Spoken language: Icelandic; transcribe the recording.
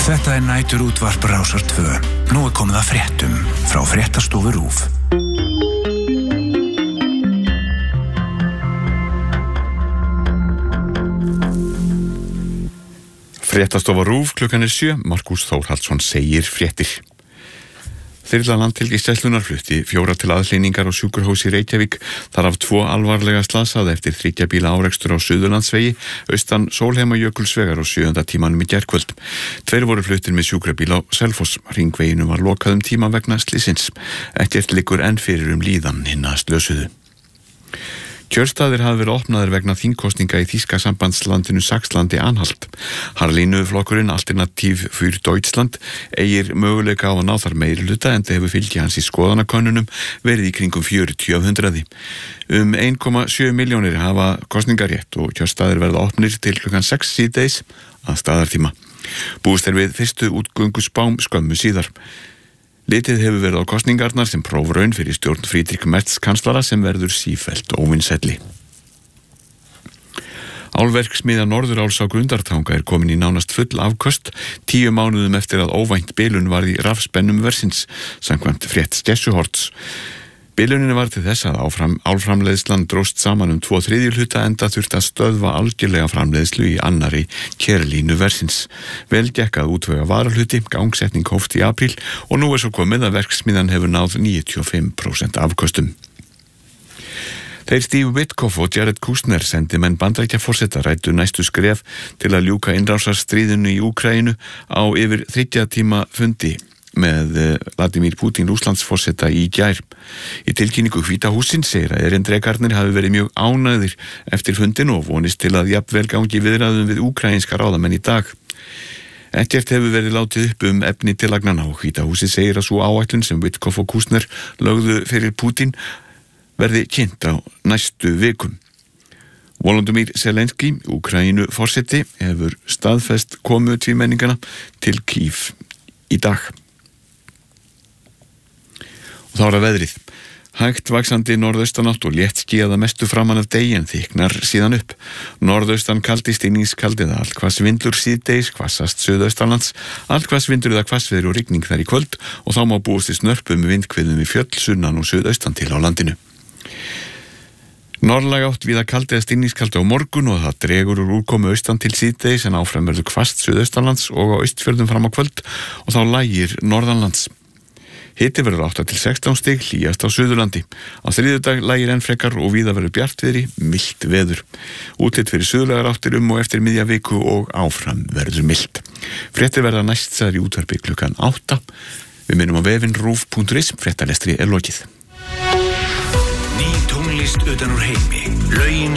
Þetta nætur útvarp Rásar 2. Nú komið að fréttum frá fréttastofu RÚV. Fréttastofa RÚV klukkan 7. Markús Þórhallsson segir fréttir. Þyrla Landhelgisgæslunnar flutti 4 til aðhlýningar á sjúkrahúsi í Reykjavík, þar af 2 alvarlega slasaði eftir 3 bíla árekstur á Suðurlandsvegi, austan Sólheimajökulsvegar á 7. tímanum í gærkvöld. 2 voru fluttir með sjúkrabíl á Selfoss. Hringveginum var lokað tíma vegna slysins. Ekkert liggur enn fyrir líðan hinna slösuðu. Kjörstaðir hafa verið opnaðir vegna þingkosninga í þýska sambandslandinu Saxlandi-Anhalt. Harlínuflokkurinn Alternativ für Deutschland eigir möguleika á að ná þar meirihluta, enda hefur fylgi hans í skoðanakönnunum verið í kringum 40 af 100. 1,7 milljónir hafa kosningarétt og kjörstaðir verða opnir til klukkan 6 síðdegis að staðartíma. Búist við fyrstu útgönguspám skömmu síðar. Litið hefur verið á kosningarnar sem prófraun fyrir stjórn Friedrich Merz kanslara sem verður sífellt óvinsælli. Álverksmiðja Norðuráls á Grundartanga komin í nánast full afköst 10 mánuðum eftir að óvænt bilun varð í rafspennum versins, samkvæmt frétt Skessuhorts. Bilunin var til þess að álframleiðslan dróst saman 2/3 hluta, enda þurfti að stöðva algjörlega framleiðslu í annarri kérlínu versins. Vel gekk að útvega varahluti, gangsetning hófst í apríl og nú svo komið að verksmiðjan hefur náð 95% afköstum. Þeir Steve Witkoff og Jared Kushner, sendimenn Bandaríkjaforseta, ræddu næstu skref til að ljúka innrásarstríðinu í Úkraínu á yfir 30 tíma fundi með Vladimir Putin Rússlandsforseta í gær. Í tilkynningu Hvíta hússins segir að erindrekarnir hafi verið mjög ánægðir eftir fundin og vonist til að jafnvel gangi viðræðum við úkraínska ráðamenn í dag. Ekkert hefur verið látið upp efni tillagnanna og Hvíta húsið segir að sú áætlun sem Witkoff og Kushner lögðu fyrir Putin verði kynnt á næstu vikum. Volodymyr Zelenský, Úkraínu forseti, hefur staðfest komu tvímenningana til Kyiv í dag. Og þá að veðrið. Hægt vaxandi norðaustanátt og létt skýjað að mestu framan af degi en þyknar síðan upp. Norðaustan kaldi, stinningskaldi eða allhvass vindur síðdegis, hvassast suðaustanlands, allhvass vindur eða hvassviðri og rigning þar í kvöld og þá má búast í snörpum vindhviðum í fjöll, sunnan og suðaustan til á landinu. Norðlæg átt víða kaldi eða stinningskaldi á morgun og það dregur úr úrkomu austan til síðdegis en áfram verður hvasst suðaustanlands og á Austfjörðum fram á kvöld og þá lægir norðanlands. Hiti verður 8 til 16 stig, hlýjast á Suðurlandi. Á þriðjudag lægir enn frekar og víða verður bjartviðri, milt veður. Útlit fyrir suðlægar áttir og eftir miðja viku og áfram verður milt. Fréttir verða næst sagðar í útvarpi klukkan 8. Við minnum á vefinn rúv.is, fréttalestri lokið. Ný tónlist utan úr heimi, lögin